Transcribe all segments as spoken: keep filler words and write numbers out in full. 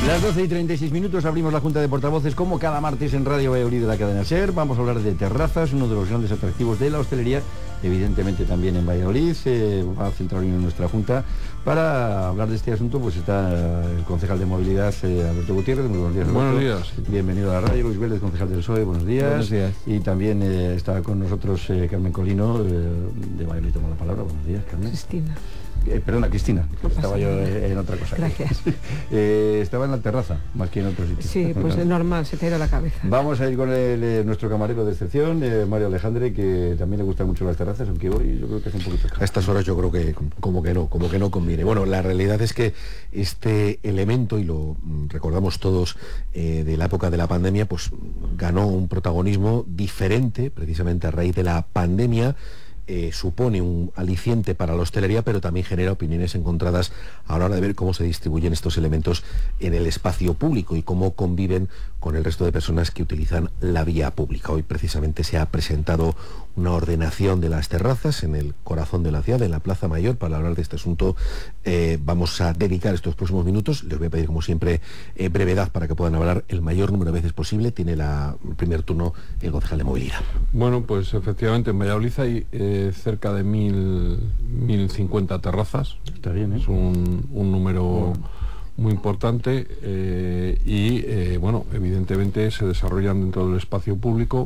Las doce y treinta y seis minutos abrimos la Junta de Portavoces como cada martes en Radio Valladolid de la cadena SER. Vamos a hablar de terrazas, uno de los grandes atractivos de la hostelería, evidentemente también en Valladolid. Se va a centrar hoy en nuestra Junta. Para hablar de este asunto pues está el concejal de movilidad, eh, Alberto Gutiérrez. Muy buenos días, Alberto. Buenos días. Bienvenido a la radio. Luis Vélez, concejal del P S O E. Buenos días. Buenos días. Y también eh, está con nosotros eh, Carmen Colino, eh, de Valladolid. Toma la palabra. Buenos días, Carmen. Cristina. Eh, perdona, Cristina, No estaba yo nada. en otra cosa. Gracias. eh, estaba en la terraza, más que en otro sitio. Sí, pues es normal, se te ha ido la cabeza. Vamos a ir con el, eh, nuestro camarero de excepción, eh, Mario Alejandre, que también le gustan mucho las terrazas, aunque hoy yo creo que es un poquito caro. A estas horas yo creo que como que no, como que no conviene. Bueno, la realidad es que este elemento, y lo recordamos todos eh, de la época de la pandemia, pues ganó un protagonismo diferente, precisamente a raíz de la pandemia. Eh, supone un aliciente para la hostelería, pero también genera opiniones encontradas a la hora de ver cómo se distribuyen estos elementos en el espacio público y cómo conviven con el resto de personas que utilizan la vía pública. Hoy precisamente se ha presentado una ordenación de las terrazas en el corazón de la ciudad, en la Plaza Mayor. Para hablar de este asunto eh, vamos a dedicar estos próximos minutos. Les voy a pedir, como siempre, eh, brevedad para que puedan hablar el mayor número de veces posible. Tiene la, el primer turno el concejal de movilidad. Bueno, pues efectivamente en Valladolid hay eh, cerca de mil, mil cincuenta terrazas. Está bien, ¿eh? Es un, un número bueno. muy importante eh, y eh, bueno, evidentemente se desarrollan dentro del espacio público.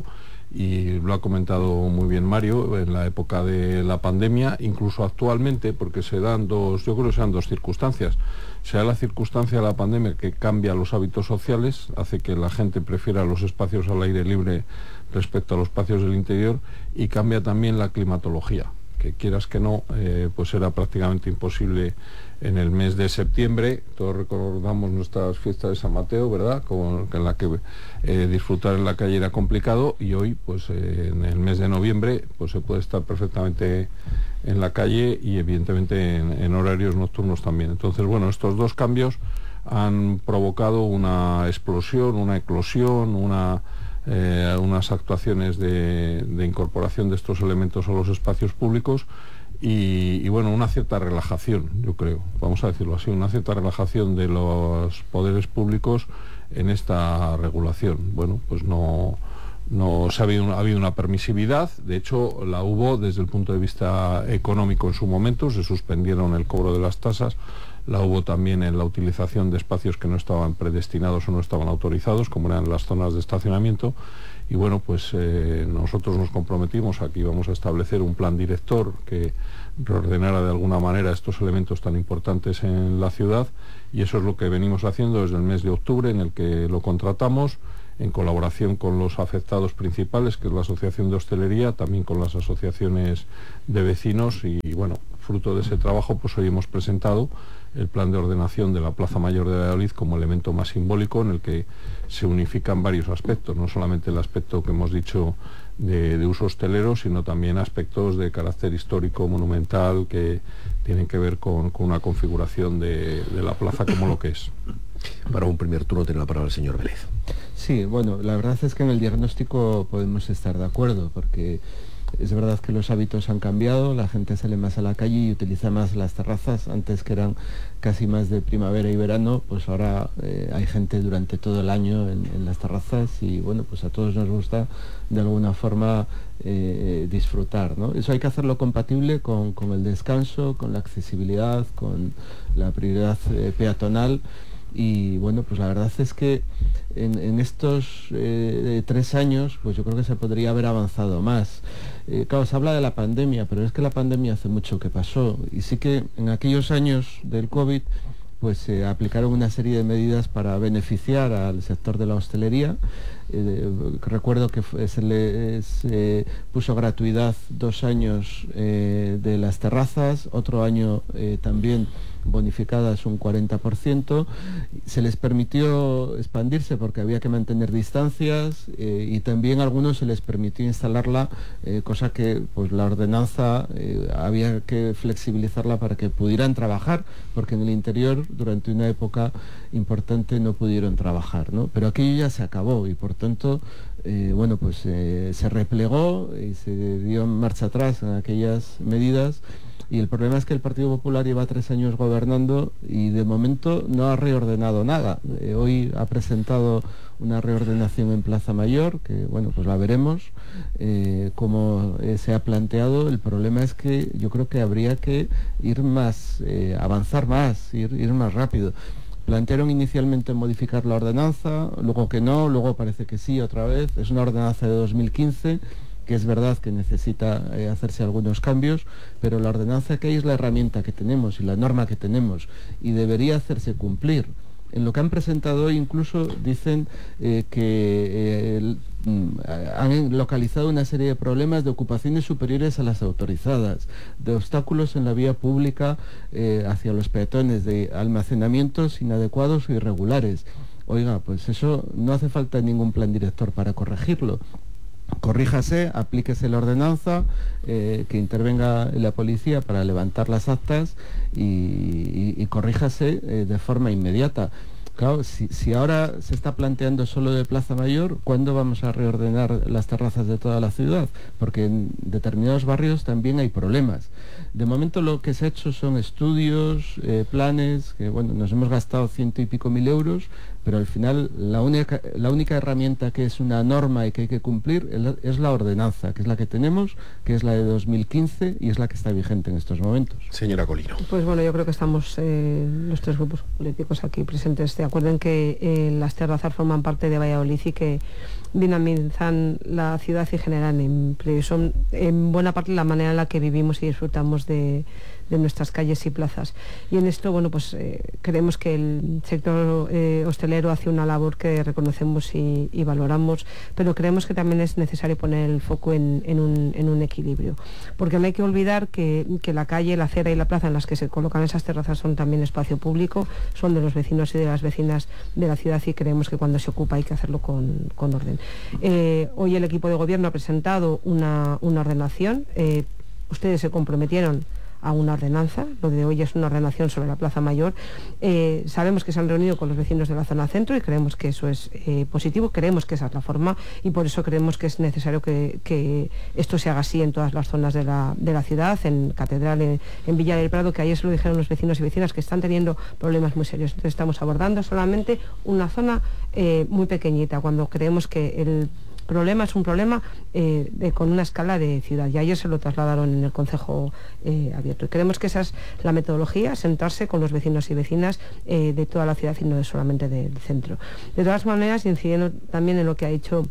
Y lo ha comentado muy bien Mario, en la época de la pandemia, incluso actualmente, porque se dan dos, yo creo que se dan dos circunstancias. Se da la circunstancia de la pandemia que cambia los hábitos sociales, hace que la gente prefiera los espacios al aire libre respecto a los espacios del interior, y cambia también la climatología, que quieras que no, eh, pues era prácticamente imposible en el mes de septiembre. Todos recordamos nuestras fiestas de San Mateo, ¿verdad?, Con, en la que eh, disfrutar en la calle era complicado, y hoy, pues eh, en el mes de noviembre, pues se puede estar perfectamente en la calle y evidentemente en, en horarios nocturnos también. Entonces, bueno, estos dos cambios han provocado una explosión, una eclosión, una... Eh, unas actuaciones de, de incorporación de estos elementos a los espacios públicos y, y bueno, una cierta relajación, yo creo, vamos a decirlo así, una cierta relajación de los poderes públicos en esta regulación. Bueno, pues no, no se ha habido, ha habido una permisividad, de hecho la hubo desde el punto de vista económico en su momento, se suspendieron el cobro de las tasas. La hubo también en la utilización de espacios que no estaban predestinados o no estaban autorizados, como eran las zonas de estacionamiento. Y bueno, pues eh, nosotros nos comprometimos a que íbamos a establecer un plan director que reordenara de alguna manera estos elementos tan importantes en la ciudad, y eso es lo que venimos haciendo desde el mes de octubre, en el que lo contratamos en colaboración con los afectados principales, que es la Asociación de Hostelería, también con las asociaciones de vecinos, y, y bueno, fruto de ese trabajo, pues hoy hemos presentado el plan de ordenación de la Plaza Mayor de Valladolid como elemento más simbólico, en el que se unifican varios aspectos, no solamente el aspecto que hemos dicho de, de uso hostelero, sino también aspectos de carácter histórico, monumental, que tienen que ver con, con una configuración de, de la plaza como lo que es. Para un primer turno tiene la palabra el señor Vélez. Sí, bueno, la verdad es que en el diagnóstico podemos estar de acuerdo, porque es verdad que los hábitos han cambiado, la gente sale más a la calle y utiliza más las terrazas. Antes, que eran casi más de primavera y verano, pues ahora eh, hay gente durante todo el año en, en las terrazas, y bueno, pues a todos nos gusta de alguna forma eh, disfrutar, ¿no? Eso hay que hacerlo compatible con, con el descanso, con la accesibilidad, con la prioridad eh, peatonal. Y bueno, pues la verdad es que en, en estos eh, tres años, pues yo creo que se podría haber avanzado más. Eh, claro, se habla de la pandemia, pero es que la pandemia hace mucho que pasó, y sí que en aquellos años del COVID pues se eh, aplicaron una serie de medidas para beneficiar al sector de la hostelería. Eh, recuerdo que fue, se le se puso gratuidad dos años eh, de las terrazas, otro año eh, también bonificadas un cuarenta por ciento, se les permitió expandirse porque había que mantener distancias, eh, y también a algunos se les permitió instalarla, eh, cosa que pues la ordenanza eh, había que flexibilizarla para que pudieran trabajar, porque en el interior durante una época importante no pudieron trabajar, ¿no? Pero aquello ya se acabó, y por tanto eh, bueno, pues eh, se replegó y se dio marcha atrás en aquellas medidas, Y el problema es que el Partido Popular lleva tres años gobernando y de momento no ha reordenado nada. Eh, hoy ha presentado una reordenación en Plaza Mayor, que bueno, pues la veremos eh, cómo eh, se ha planteado. El problema es que yo creo que habría que ir más, eh, avanzar más, ir, ir más rápido. Plantearon inicialmente modificar la ordenanza, luego que no, luego parece que sí otra vez. Es una ordenanza de dos mil quince, que es verdad que necesita eh, hacerse algunos cambios, pero la ordenanza que hay es la herramienta que tenemos y la norma que tenemos y debería hacerse cumplir. En lo que han presentado hoy incluso dicen eh, que eh, han localizado una serie de problemas de ocupaciones superiores a las autorizadas, de obstáculos en la vía pública eh, hacia los peatones, de almacenamientos inadecuados o irregulares. Oiga, pues eso no hace falta ningún plan director para corregirlo. Corríjase, aplíquese la ordenanza, eh, que intervenga la policía para levantar las actas y, y, y corríjase eh, de forma inmediata. Claro, si, si ahora se está planteando solo de Plaza Mayor, ¿cuándo vamos a reordenar las terrazas de toda la ciudad? Porque en determinados barrios también hay problemas. De momento lo que se ha hecho son estudios, eh, planes, que bueno, nos hemos gastado ciento y pico mil euros, pero al final la única, la única herramienta que es una norma y que hay que cumplir es la, es la ordenanza, que es la que tenemos, que es la de dos mil quince y es la que está vigente en estos momentos. Señora Colino. Pues bueno, yo creo que estamos eh, los tres grupos políticos aquí presentes de acuerdo en que eh, las terrazas forman parte de Valladolid y que dinamizan la ciudad y generan empleo. Son en buena parte la manera en la que vivimos y disfrutamos de, de nuestras calles y plazas. Y en esto, bueno, pues eh, creemos que el sector eh, hostelero hace una labor que reconocemos y, y valoramos, pero creemos que también es necesario poner el foco en, en, un, en un equilibrio. Porque no hay que olvidar que, que la calle, la acera y la plaza en las que se colocan esas terrazas son también espacio público, son de los vecinos y de las vecinas de la ciudad y creemos que cuando se ocupa hay que hacerlo con, con orden. Eh, hoy el equipo de gobierno ha presentado una, una ordenación. Eh, ustedes se comprometieron a una ordenanza, lo de hoy es una ordenación sobre la Plaza Mayor. Eh, sabemos que se han reunido con los vecinos de la zona centro y creemos que eso es eh, positivo, creemos que esa es la forma y por eso creemos que es necesario que, que esto se haga así en todas las zonas de la, de la ciudad, en Catedral, en, en Villa del Prado, que ayer se lo dijeron los vecinos y vecinas que están teniendo problemas muy serios. Entonces estamos abordando solamente una zona eh, muy pequeñita, cuando creemos que el problema es un problema eh, de, con una escala de ciudad, y ayer se lo trasladaron en el Concejo eh, abierto. Y creemos que esa es la metodología, sentarse con los vecinos y vecinas eh, de toda la ciudad y no de solamente del centro. De todas maneras, incidiendo también en lo que ha dicho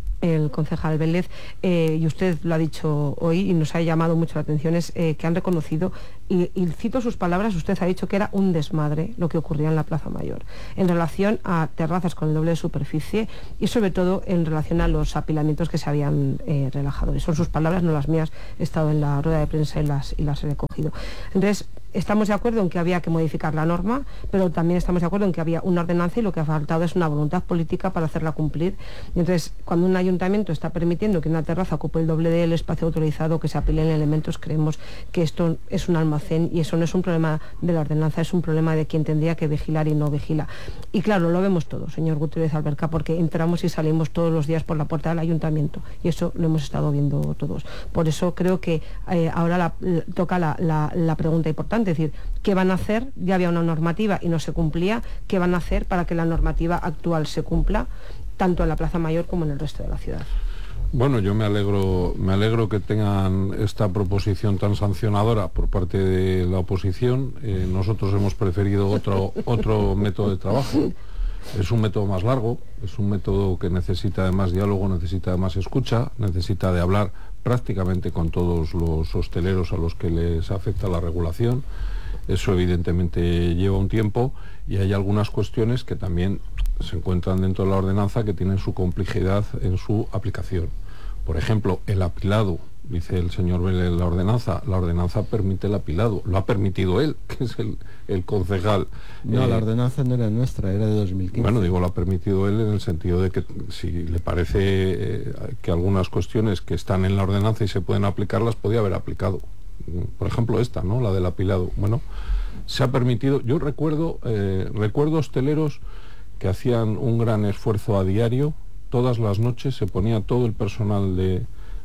el concejal Vélez, eh, y usted lo ha dicho hoy y nos ha llamado mucho la atención, es eh, que han reconocido, y, y cito sus palabras, usted ha dicho que era un desmadre lo que ocurría en la Plaza Mayor, en relación a terrazas con el doble de superficie y sobre todo en relación a los apilamientos que se habían eh, relajado. Y son sus palabras, no las mías, he estado en la rueda de prensa y las, y las he recogido. Entonces, estamos de acuerdo en que había que modificar la norma, pero también estamos de acuerdo en que había una ordenanza y lo que ha faltado es una voluntad política para hacerla cumplir. Y entonces, cuando un ayuntamiento está permitiendo que una terraza ocupe el doble del espacio autorizado, que se apilen elementos, creemos que esto es un almacén y eso no es un problema de la ordenanza, es un problema de quien tendría que vigilar y no vigila. Y claro, lo vemos todo, señor Gutiérrez Alberca, porque entramos y salimos todos los días por la puerta del ayuntamiento y eso lo hemos estado viendo todos. Por eso creo que eh, ahora la, la, toca la, la, la pregunta importante. Es decir, ¿qué van a hacer? Ya había una normativa y no se cumplía. ¿Qué van a hacer para que la normativa actual se cumpla, tanto en la Plaza Mayor como en el resto de la ciudad? Bueno, yo me alegro, me alegro que tengan esta proposición tan sancionadora por parte de la oposición. Eh, nosotros hemos preferido otro, otro método de trabajo. Es un método más largo, es un método que necesita de más diálogo, necesita de más escucha, necesita de hablar prácticamente con todos los hosteleros a los que les afecta la regulación. Eso evidentemente lleva un tiempo y hay algunas cuestiones que también se encuentran dentro de la ordenanza que tienen su complejidad en su aplicación. Por ejemplo, el apilado. Dice el señor Vélez, la ordenanza, la ordenanza permite el apilado, lo ha permitido él, que es el, el concejal. No, eh, la ordenanza no era nuestra, era de dos mil quince. Bueno, digo, lo ha permitido él en el sentido de que si le parece eh, que algunas cuestiones que están en la ordenanza y se pueden aplicar, las podía haber aplicado. Por ejemplo, esta, ¿no? La del apilado. Bueno, se ha permitido, yo recuerdo, eh, recuerdo hosteleros que hacían un gran esfuerzo a diario, todas las noches se ponía todo el personal de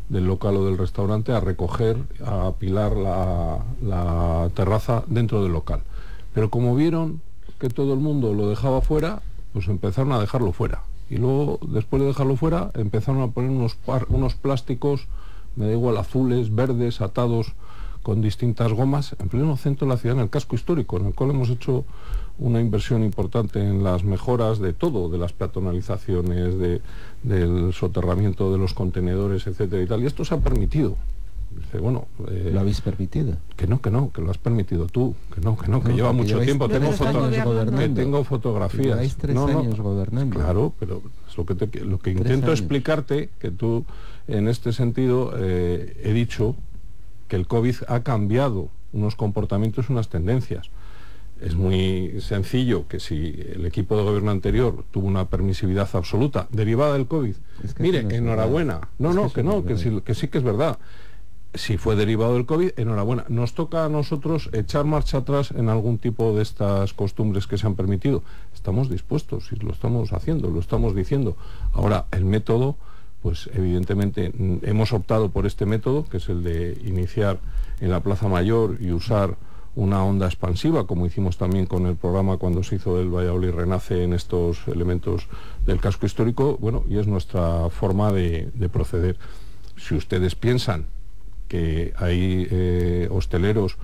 del local o del restaurante a recoger, a apilar la, la terraza dentro del local. Pero como vieron que todo el mundo lo dejaba fuera, pues empezaron a dejarlo fuera. Y luego, después de dejarlo fuera, empezaron a poner unos, par, unos plásticos, me da igual, azules, verdes, atados con distintas gomas, en pleno centro de la ciudad, en el casco histórico, en el cual hemos hecho una inversión importante en las mejoras de todo, de las peatonalizaciones, de, del soterramiento de los contenedores, etcétera y tal. Y esto se ha permitido. Dice, bueno, eh, ¿lo habéis permitido? Que no, que no, que lo has permitido tú, que no, que no, que no, lleva mucho tiempo, tengo, foto que tengo fotografías. Lleváis tres no, no, años gobernando. Claro, pero es lo que, te, lo que intento años. explicarte, que tú, en este sentido, eh, he dicho que el COVID ha cambiado unos comportamientos y unas tendencias. Es muy sencillo que si el equipo de gobierno anterior tuvo una permisividad absoluta derivada del COVID, es que mire, no enhorabuena. No, es no, que, que no, que sí, que sí que es verdad. Si fue derivado del COVID, enhorabuena. Nos toca a nosotros echar marcha atrás en algún tipo de estas costumbres que se han permitido. Estamos dispuestos y lo estamos haciendo, lo estamos diciendo. Ahora, el método, pues evidentemente hemos optado por este método, que es el de iniciar en la Plaza Mayor y usar una onda expansiva, como hicimos también con el programa cuando se hizo del Valladolid Renace en estos elementos del casco histórico, bueno, y es nuestra forma de, de proceder. Si ustedes piensan que hay eh, hosteleros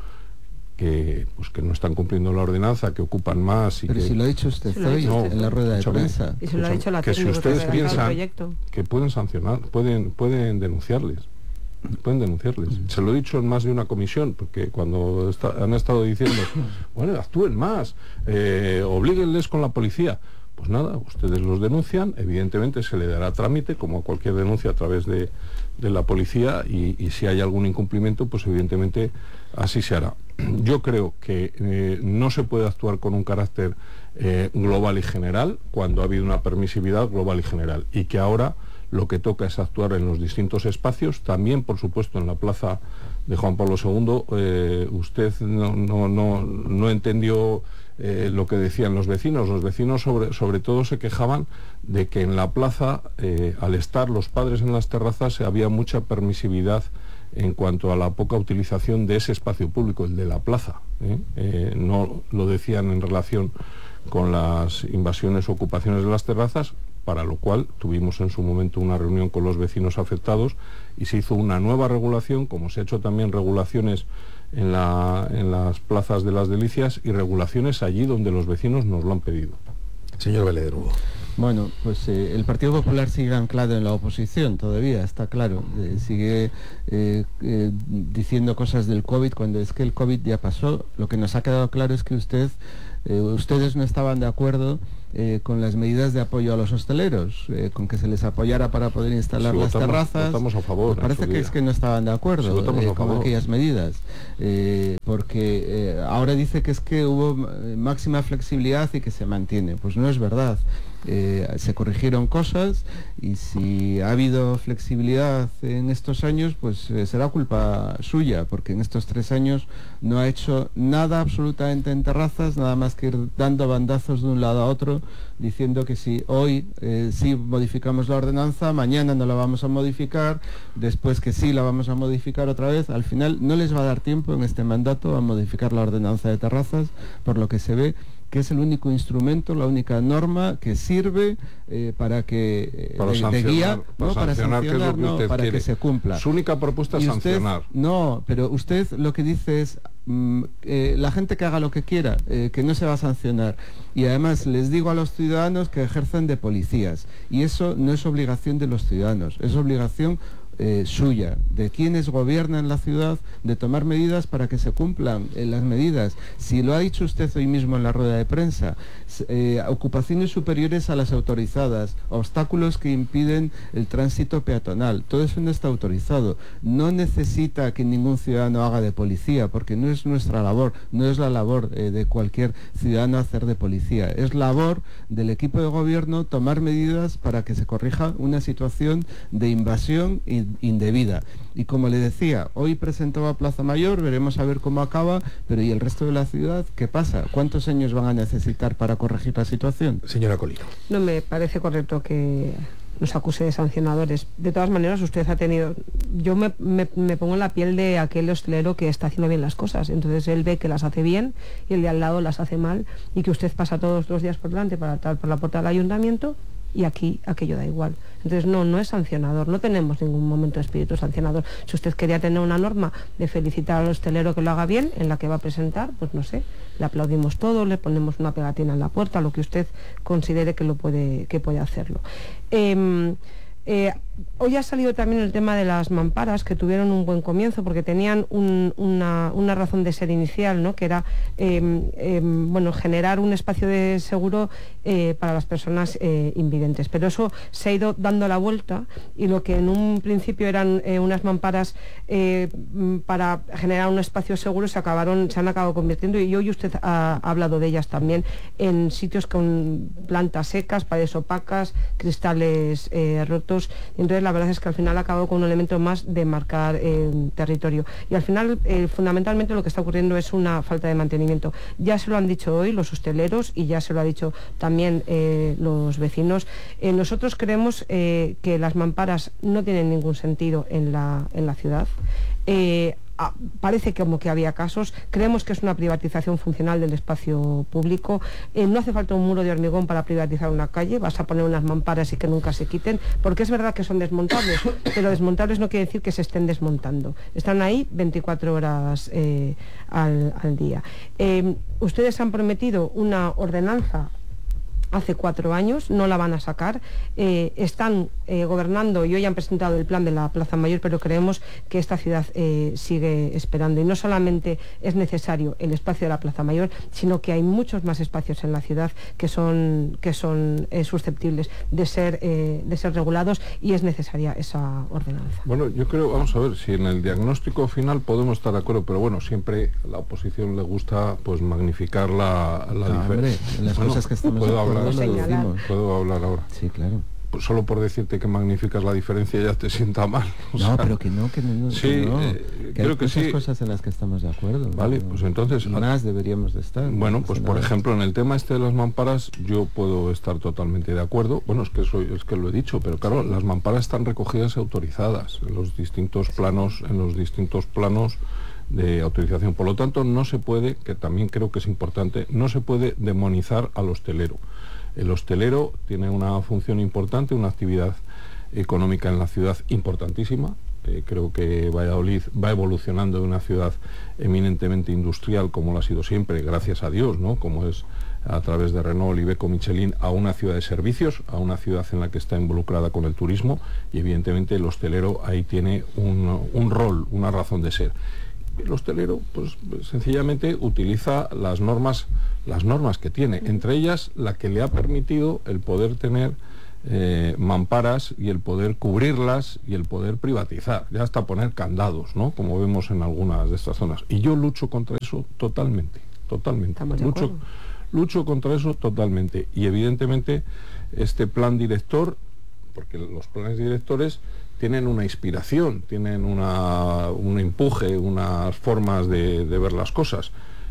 que pues que no están cumpliendo la ordenanza, que ocupan más y pero que... si lo ha dicho usted hoy no, en la rueda de prensa. Y se lo ha dicho la que si ustedes piensan que pueden sancionar, pueden, pueden denunciarles. Pueden denunciarles. Mm. Se lo he dicho en más de una comisión, porque cuando está, han estado diciendo, bueno, actúen más, eh, oblíguenles con la policía. Pues nada, ustedes los denuncian, evidentemente se le dará trámite, como a cualquier denuncia a través de, de la policía, y, y si hay algún incumplimiento, pues evidentemente así se hará. Yo creo que eh, no se puede actuar con un carácter eh, global y general, cuando ha habido una permisividad global y general, y que ahora lo que toca es actuar en los distintos espacios, también por supuesto en la plaza de Juan Pablo segundo. Eh, usted no, no, no, no entendió eh, lo que decían los vecinos. Los vecinos sobre, sobre todo se quejaban de que en la plaza, eh, al estar los padres en las terrazas, había mucha permisividad en cuanto a la poca utilización de ese espacio público, el de la plaza. ¿eh? Eh, no lo decían en relación con las invasiones o ocupaciones de las terrazas, para lo cual tuvimos en su momento una reunión con los vecinos afectados y se hizo una nueva regulación, como se ha hecho también regulaciones en, la, en las plazas de las Delicias y regulaciones allí donde los vecinos nos lo han pedido. Señor Vélez de Nuevo. Bueno, pues eh, el Partido Popular sigue anclado en la oposición todavía, está claro. Eh, sigue eh, eh, diciendo cosas del COVID cuando es que el COVID ya pasó. Lo que nos ha quedado claro es que usted, eh, ustedes no estaban de acuerdo Eh, con las medidas de apoyo a los hosteleros, eh, con que se les apoyara para poder instalar sí, las votamos, terrazas. Votamos a favor, pues parece que es que no estaban de acuerdo sí, eh, con aquellas medidas, eh, porque eh, ahora dice que es que hubo máxima flexibilidad y que se mantiene. Pues no es verdad. Eh, se corrigieron cosas y si ha habido flexibilidad en estos años, pues eh, será culpa suya, porque en estos tres años no ha hecho nada absolutamente en terrazas, nada más que ir dando bandazos de un lado a otro, diciendo que si hoy eh, sí modificamos la ordenanza, mañana no la vamos a modificar, después que sí la vamos a modificar otra vez. Al final no les va a dar tiempo en este mandato a modificar la ordenanza de terrazas, por lo que se ve que es el único instrumento, la única norma que sirve eh, para que eh, para de, de guía, para no, para sancionar, sancionar, que no, que para quiere. que se cumpla. Su única propuesta es y usted, sancionar. No, pero usted lo que dice es mm, eh, la gente que haga lo que quiera, eh, que no se va a sancionar. Y además les digo a los ciudadanos que ejerzan de policías. Y eso no es obligación de los ciudadanos, es obligación Eh, suya, de quienes gobiernan la ciudad, de tomar medidas para que se cumplan eh, las medidas. Si lo ha dicho usted hoy mismo en la rueda de prensa, eh, ocupaciones superiores a las autorizadas, obstáculos que impiden el tránsito peatonal, todo eso no está autorizado. No necesita que ningún ciudadano haga de policía, porque no es nuestra labor, no es la labor eh, de cualquier ciudadano hacer de policía, es labor del equipo de gobierno tomar medidas para que se corrija una situación de invasión y indebida. Y como le decía, hoy presentó a Plaza Mayor, veremos a ver cómo acaba, pero ¿y el resto de la ciudad qué pasa? ¿Cuántos años van a necesitar para corregir la situación? Señora Colino. No me parece correcto que nos acuse de sancionadores. De todas maneras, usted ha tenido... Yo me, me, me pongo en la piel de aquel hostelero que está haciendo bien las cosas. Entonces él ve que las hace bien y el de al lado las hace mal, y que usted pasa todos los días por delante para entrar por la puerta del ayuntamiento, y aquí aquello da igual. Entonces no, no es sancionador, no tenemos ningún momento de espíritu sancionador. Si usted quería tener una norma de felicitar al hostelero que lo haga bien, en la que va a presentar, pues no sé, le aplaudimos todo, le ponemos una pegatina en la puerta, lo que usted considere que lo puede, que puede hacerlo. Eh, eh, hoy ha salido también el tema de las mamparas, que tuvieron un buen comienzo porque tenían un, una, una razón de ser inicial, ¿no? Que era eh, eh, bueno, generar un espacio de seguro eh, para las personas eh, invidentes, pero eso se ha ido dando la vuelta, y lo que en un principio eran eh, unas mamparas eh, para generar un espacio seguro se acabaron se han acabado convirtiendo, y hoy usted ha, ha hablado de ellas también, en sitios con plantas secas, paredes opacas, cristales eh, rotos. Entonces la verdad es que al final ha acabado con un elemento más de marcar eh, territorio, y al final eh, fundamentalmente lo que está ocurriendo es una falta de mantenimiento. Ya se lo han dicho hoy los hosteleros, y ya se lo ha dicho también eh, los vecinos. Eh, nosotros creemos eh, que las mamparas no tienen ningún sentido en la, en la ciudad. Eh, Ah, parece como que había casos. Creemos que es una privatización funcional del espacio público. Eh, no hace falta un muro de hormigón para privatizar una calle, vas a poner unas mamparas y que nunca se quiten, porque es verdad que son desmontables, pero desmontables no quiere decir que se estén desmontando. Están ahí veinticuatro horas eh, al, al día. Eh, ustedes han prometido una ordenanza hace cuatro años, no la van a sacar, eh, están eh, gobernando y hoy han presentado el plan de la Plaza Mayor, pero creemos que esta ciudad eh, sigue esperando, y no solamente es necesario el espacio de la Plaza Mayor, sino que hay muchos más espacios en la ciudad que son, que son eh, susceptibles de ser, eh, de ser regulados, y es necesaria esa ordenanza. Bueno, yo creo, vamos a ver, si en el diagnóstico final podemos estar de acuerdo, pero bueno, siempre a la oposición le gusta pues magnificar la, la no, diferencia. Las bueno, cosas que estamos puedo hablar, ¿Puedo hablar ahora? Sí, claro. Pues solo por decirte que magnificas la diferencia ya te sienta mal. O no, sea, pero que no, que no. Sí, que no. Eh, que creo hay que muchas sí. cosas en las que estamos de acuerdo. Vale, ¿no? pues entonces... Y más deberíamos de estar. Bueno, no pues pasa por nada. ejemplo, en el tema este de las mamparas, yo puedo estar totalmente de acuerdo. Bueno, es que, soy, es que lo he dicho, pero claro, las mamparas están recogidas y autorizadas en los distintos planos, en los distintos planos de autorización. Por lo tanto, no se puede, que también creo que es importante, no se puede demonizar al hostelero. El hostelero tiene una función importante, una actividad económica en la ciudad importantísima. Eh, creo que Valladolid va evolucionando de una ciudad eminentemente industrial, como lo ha sido siempre, gracias a Dios, ¿no? Como es a través de Renault, Iveco, Michelin, a una ciudad de servicios, a una ciudad en la que está involucrada con el turismo, y evidentemente el hostelero ahí tiene un, un rol, una razón de ser. El hostelero, pues sencillamente utiliza las normas, las normas que tiene, entre ellas la que le ha permitido el poder tener eh, mamparas y el poder cubrirlas y el poder privatizar, ya hasta poner candados, ¿no? Como vemos en algunas de estas zonas. Y yo lucho contra eso totalmente, totalmente. Lucho, lucho contra eso totalmente. Y evidentemente este plan director, porque los planes directores tienen una inspiración, tienen una, un empuje, unas formas de, de ver las cosas.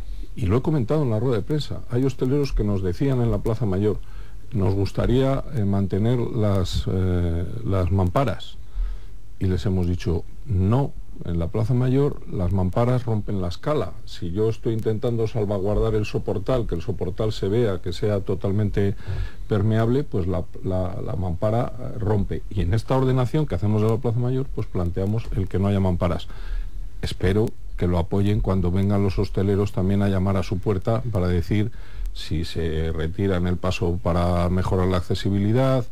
Y lo he comentado en la rueda de prensa. Hay hosteleros que nos decían en la Plaza Mayor, nos gustaría eh, mantener las, eh, las mamparas. Y les hemos dicho, no, en la Plaza Mayor las mamparas rompen la escala. Si yo estoy intentando salvaguardar el soportal, que el soportal se vea, que sea totalmente permeable, pues la, la, la mampara rompe. Y en esta ordenación que hacemos de la Plaza Mayor, pues planteamos el que no haya mamparas. Espero que lo apoyen cuando vengan los hosteleros también a llamar a su puerta para decir si se retiran el paso para mejorar la accesibilidad,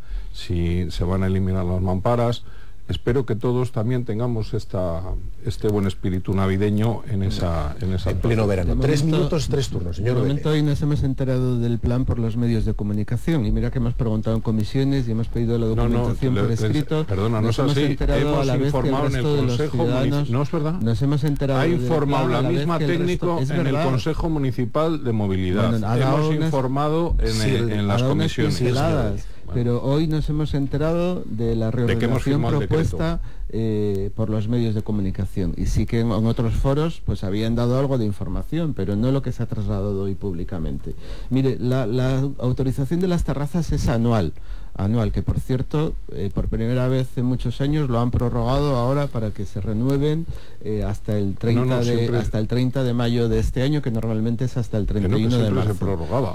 si se van a eliminar las mamparas. Espero que todos también tengamos esta, este buen espíritu navideño en esa en esa en pleno verano. De Tres momento, minutos, tres turnos, señor. De momento hoy nos hemos enterado del plan por los medios de comunicación, y mira que hemos preguntado en comisiones y hemos pedido la documentación no, no, por le, escrito. Perdona, no es así. Hemos informado en el Consejo Municipal. No es verdad. Nos hemos enterado. Ha informado plan, la misma técnico resto, en verdad. el Consejo Municipal de Movilidad. Bueno, hemos unas, informado en, sí, en las comisiones. Pinceladas. pero hoy nos hemos enterado de la reordenación propuesta eh, por los medios de comunicación, y sí que en, en otros foros pues habían dado algo de información, pero no lo que se ha trasladado hoy públicamente. Mire, la, la autorización de las terrazas es anual, anual, que por cierto, eh, por primera vez en muchos años lo han prorrogado ahora para que se renueven eh, hasta el treinta no, no, de siempre... hasta el treinta de mayo de este año, que normalmente es hasta el treinta y uno que de marzo. Se prorrogaba.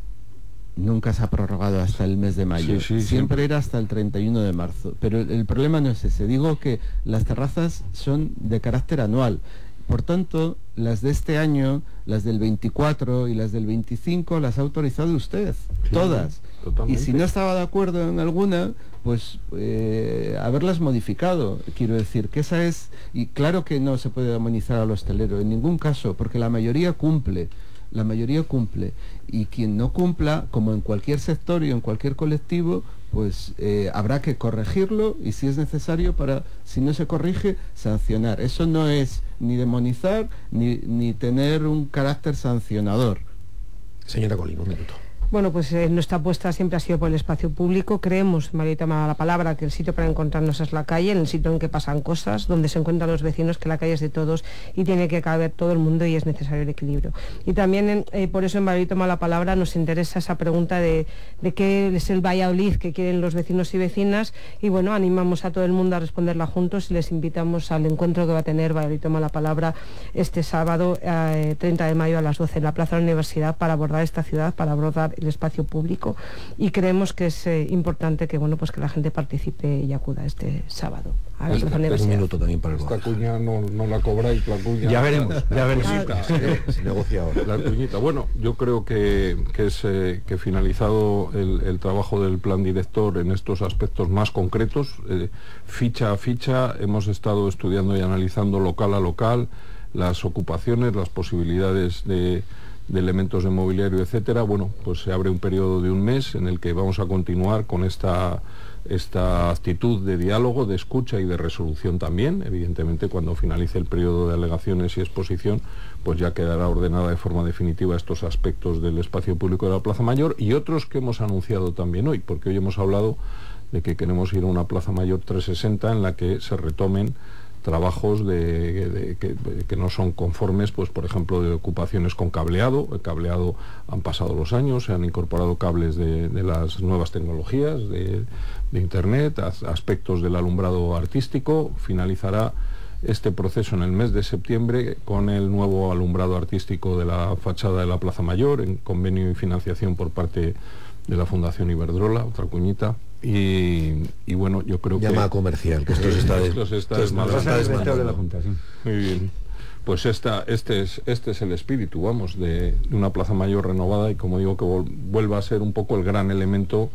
Nunca se ha prorrogado hasta el mes de mayo, sí, sí, siempre, siempre era hasta el treinta y uno de marzo, pero el, el problema no es ese. Digo que las terrazas son de carácter anual, por tanto las de este año, las del veinticuatro y las del veinticinco las ha autorizado usted, sí, todas. Totalmente. Y si no estaba de acuerdo en alguna, pues eh, haberlas modificado. Quiero decir que esa es, y claro que no se puede demonizar al hostelero en ningún caso, porque la mayoría cumple. La mayoría cumple, y quien no cumpla, como en cualquier sector y en cualquier colectivo, pues eh, habrá que corregirlo, y si es necesario, para, si no se corrige, sancionar. Eso no es ni demonizar ni, ni tener un carácter sancionador. Señora Colín, un minuto. Bueno, pues eh, nuestra apuesta siempre ha sido por el espacio público. Creemos, María toma la palabra, que el sitio para encontrarnos es la calle, el sitio en que pasan cosas, donde se encuentran los vecinos, que la calle es de todos y tiene que caber todo el mundo, y es necesario el equilibrio. Y también, eh, por eso en María toma la palabra, nos interesa esa pregunta de, de qué es el Valladolid que quieren los vecinos y vecinas, y bueno, animamos a todo el mundo a responderla juntos y les invitamos al encuentro que va a tener Valladolid toma la palabra este sábado, eh, treinta de mayo a las doce en la Plaza de la Universidad, para abordar esta ciudad, para abordar el espacio público, y creemos que es eh, importante que bueno pues que la gente participe y acuda este sábado a la Plaza Universidad. Un minuto también para el Esta cuña no, no la cobráis, la cuña. Ya veremos, ya veremos. Se, se negocia ahora. La cuñita. Bueno, yo creo que, que es eh, que finalizado el, el trabajo del plan director en estos aspectos más concretos, eh, ficha a ficha, hemos estado estudiando y analizando local a local las ocupaciones, las posibilidades de de elementos de mobiliario, etcétera. Bueno, pues se abre un periodo de un mes en el que vamos a continuar con esta, esta actitud de diálogo, de escucha y de resolución también. Evidentemente, cuando finalice el periodo de alegaciones y exposición, pues ya quedará ordenada de forma definitiva estos aspectos del espacio público de la Plaza Mayor, y otros que hemos anunciado también hoy, porque hoy hemos hablado de que queremos ir a una Plaza Mayor trescientos sesenta en la que se retomen trabajos de, de, que, que no son conformes, pues por ejemplo de ocupaciones con cableado. El cableado, han pasado los años, se han incorporado cables de, de las nuevas tecnologías de, de internet, as, aspectos del alumbrado artístico. Finalizará este proceso en el mes de septiembre con el nuevo alumbrado artístico de la fachada de la Plaza Mayor, en convenio y financiación por parte de la Fundación Iberdrola, otra cuñita. Y, y bueno, yo creo Llama que... Llama comercial, que esto se está, esto se está desmadrando. de la Junta, sí. Muy bien. Pues esta, este, es, este es el espíritu, vamos, de, de una Plaza Mayor renovada, y como digo, que vuelva a ser un poco el gran elemento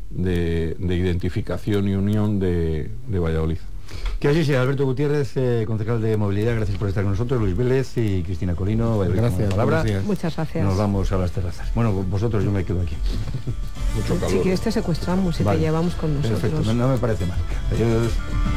de, de identificación y unión de, de Valladolid. Que así sea. Alberto Gutiérrez, eh, concejal de Movilidad, gracias por estar con nosotros. Luis Vélez y Cristina Colino, gracias. Palabra. Muchas gracias. Nos vamos a las terrazas. Bueno, vosotros, yo me quedo aquí. Mucho calor. Si quieres te secuestramos y vale. Te llevamos con nosotros. Perfecto, no, no me parece mal. Adiós.